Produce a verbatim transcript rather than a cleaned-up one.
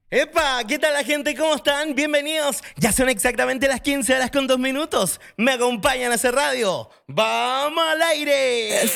¡Epa! ¿Qué tal la gente? ¿Cómo están? Bienvenidos. Ya son exactamente las quince horas con dos minutos. Me acompañan a hacer radio. ¡Vamos al aire!